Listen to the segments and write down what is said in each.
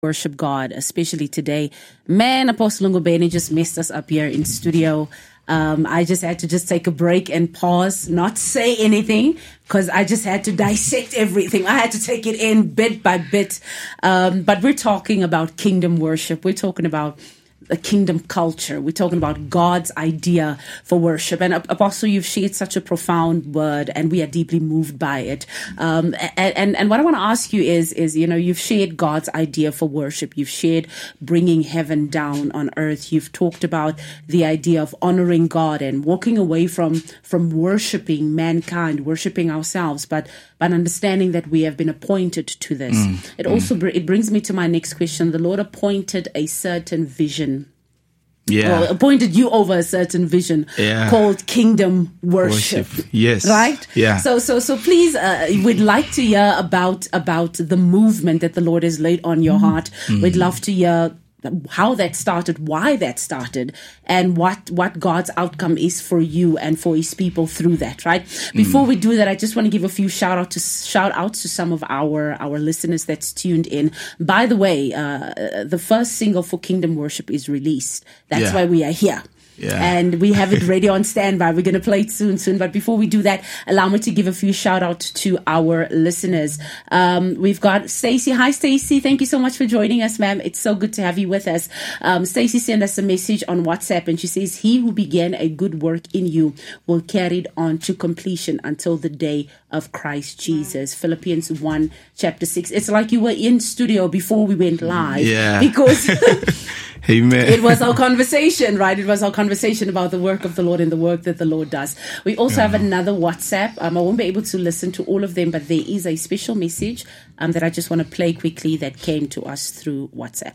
worship God, especially today. Man, Apostle Ngobeni just messed us up here in studio. I just had to take a break and pause, not say anything, because I just had to dissect everything. I had to take it in bit by bit. But we're talking about kingdom worship. We're talking about a kingdom culture. We're talking about God's idea for worship. And Apostle, you've shared such a profound word, and we are deeply moved by it. And what I want to ask you is, you've shared God's idea for worship. You've shared bringing heaven down on earth. You've talked about the idea of honoring God and walking away from worshiping mankind, worshiping ourselves, but understanding that we have been appointed to this. It brings me to my next question. The Lord appointed a certain vision. Yeah. Or appointed you over a certain vision called kingdom worship. Yes. Right? Yeah. So please, we'd like to hear about the movement that the Lord has laid on your heart. We'd love to hear how that started, why that started, and what God's outcome is for you and for his people through that, right? Before we do that, I just want to give a few shout outs to some of our listeners that's tuned in. By the way, the first single for Kingdom Worship is released. That's why we are here. Yeah. And we have it ready on standby. We're going to play it soon. But before we do that, allow me to give a few shout outs to our listeners. We've got Stacy. Hi, Stacy. Thank you so much for joining us, ma'am. It's so good to have you with us. Stacy sent us a message on WhatsApp, and she says, "He who began a good work in you will carry it on to completion until the day of Christ Jesus." Philippians 1, chapter 6. It's like you were in studio before we went live. Yeah. Because Amen. It was our conversation, right? It was our conversation about the work of the Lord and the work that the Lord does. We also have another WhatsApp. I won't be able to listen to all of them, but there is a special message that I just want to play quickly that came to us through WhatsApp.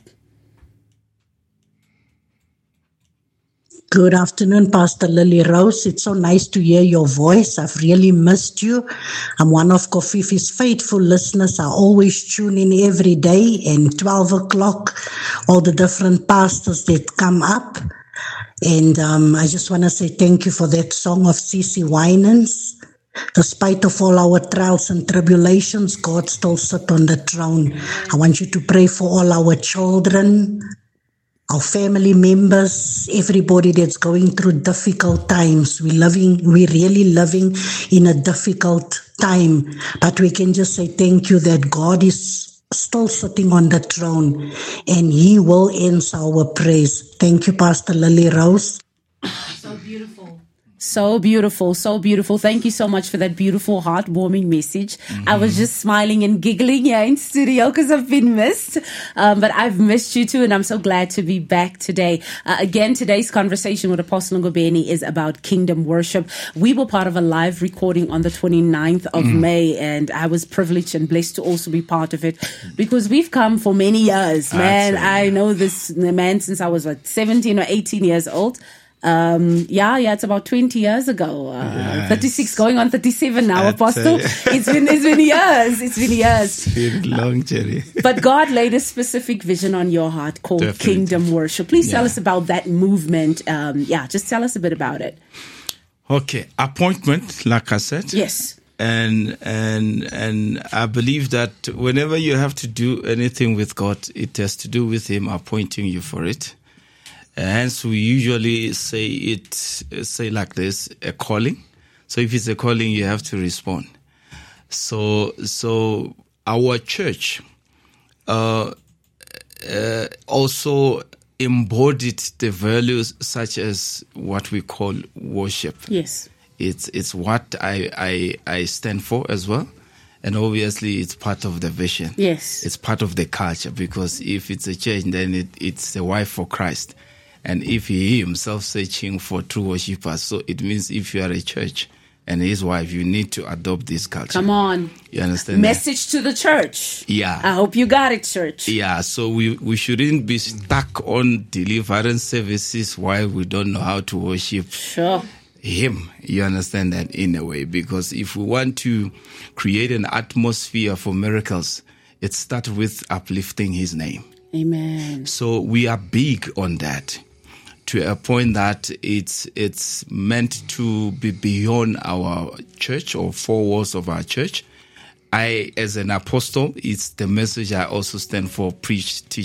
Good afternoon, Pastor Lily Rose. It's so nice to hear your voice. I've really missed you. I'm one of Kofifi's faithful listeners. I always tune in every day, and 12 o'clock, all the different pastors that come up. And I just want to say thank you for that song of CeCe Winans. Despite of all our trials and tribulations, God still sits on the throne. I want you to pray for all our children, our family members, everybody that's going through difficult times. We're really living in a difficult time, but we can just say thank you that God is still sitting on the throne and he will answer our praise. Thank you, Pastor Lily Rose. So beautiful. So beautiful, so beautiful. Thank you so much for that beautiful, heartwarming message. I was just smiling and giggling here in studio because I've been missed. But I've missed you too, and I'm so glad to be back today. Again, today's conversation with Apostle Ngobeni is about kingdom worship. We were part of a live recording on the 29th of May, and I was privileged and blessed to also be part of it because we've come for many years, man. I know this man since I was 17 or 18 years old. It's about 20 years ago. 36 going on 37 now, Apostle. It's been years. It's been long, Jerry. But God laid a specific vision on your heart called Kingdom Worship. Please tell us about that movement. Just tell us a bit about it. Okay, appointment, like I said. Yes. And I believe that whenever you have to do anything with God, it has to do with Him appointing you for it. Hence, we usually say like this, a calling. So if it's a calling, you have to respond. So our church also embodied the values such as what we call worship. Yes. It's what I stand for as well. And obviously, it's part of the vision. Yes. It's part of the culture, because if it's a church, then it's a wife for Christ. And if he himself searching for true worshippers, so it means if you are a church and his wife, you need to adopt this culture. Come on. You understand? Message to the church. Yeah. I hope you got it, church. Yeah, so we shouldn't be stuck on deliverance services while we don't know how to worship him. You understand that in a way? Because if we want to create an atmosphere for miracles, it starts with uplifting his name. Amen. So we are big on that, to a point that it's meant to be beyond our church or four walls of our church, I, as an apostle, it's the message I also stand for: preach, teach,